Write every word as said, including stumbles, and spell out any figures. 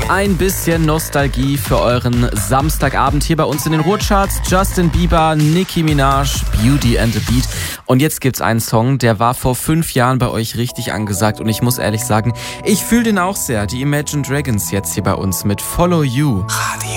Ein bisschen Nostalgie für euren Samstagabend hier bei uns in den Ruhrcharts. Justin Bieber, Nicki Minaj, Beauty and the Beat. Und jetzt gibt's einen Song, der war vor fünf Jahren bei euch richtig angesagt. Und ich muss ehrlich sagen, ich fühle den auch sehr. Die Imagine Dragons jetzt hier bei uns mit Follow You. Radio